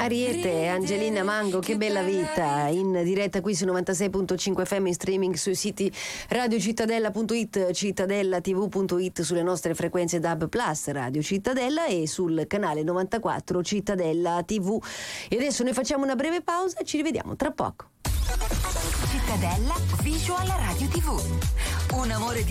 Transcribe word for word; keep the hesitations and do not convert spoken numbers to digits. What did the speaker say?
Ariete, Angelina Mango, che bella vita, in diretta qui su novantasei virgola cinque F M, in streaming sui siti radiocittadella punto it, cittadella tv punto it, sulle nostre frequenze D A B Plus Radio Cittadella e sul canale novantaquattro Cittadella tivù. E adesso noi facciamo una breve pausa e ci rivediamo tra poco. Cittadella Visual Radio tivù. Un amore di